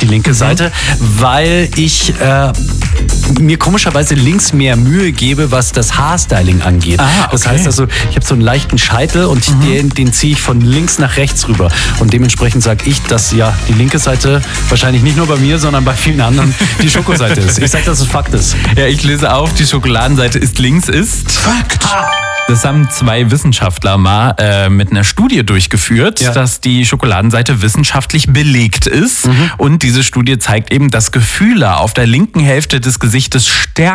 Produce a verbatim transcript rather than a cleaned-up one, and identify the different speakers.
Speaker 1: die linke mhm. Seite, weil ich äh, mir komischerweise links mehr Mühe gebe, was das Haarstyling angeht.
Speaker 2: Ah, okay.
Speaker 1: Das heißt also, ich habe so einen leichten Scheitel und
Speaker 2: Mhm.
Speaker 1: den, den ziehe ich von links nach rechts rüber. Und dementsprechend sage ich, dass ja die linke Seite wahrscheinlich nicht nur bei mir, sondern bei vielen anderen die Schokoseite ist. Ich sage, dass es Fakt ist.
Speaker 2: Ja, ich lese auf, die Schokoladenseite ist links ist.
Speaker 1: Fakt!
Speaker 2: Das haben zwei Wissenschaftler mal äh, mit einer Studie durchgeführt, ja. dass die Schokoladenseite wissenschaftlich belegt ist. Mhm. Und diese Studie zeigt eben, dass Gefühle auf der linken Hälfte des Gesichtes stärker